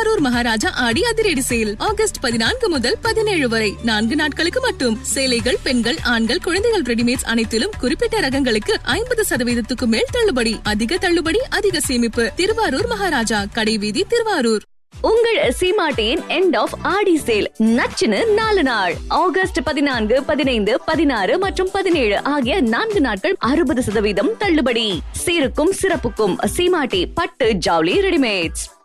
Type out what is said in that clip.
திருவாரூர் மகாராஜா ஆடி அதிரடி sale August 14 முதல் 17 வரை 4 நாட்களுக்கு மட்டும். சேலைகள், பெண்கள், ஆண்கள், குழந்தைகள் ரெடிமேட்ஸ் அனைத்திலும் குறிப்பிட்ட ரகங்களுக்கு 50% மேல் தள்ளுபடி. அதிக தள்ளுபடி, அதிக சேமிப்பு. திருவாரூர் மகாராஜா, கடைவீதி, திருவாரூர். உங்கள் சீமாட்டியின் எண்ட் ஆஃப் ஆடி சேல் நச்சுன்னு 4 நாள். ஆகஸ்ட் 14, 15, 16 மற்றும் 17 ஆகிய 4 நாட்கள் 60% தள்ளுபடி. சீருக்கும் சிறப்புக்கும் சீமாட்டி பட்டு ஜவுளி ரெடிமேட்ஸ்.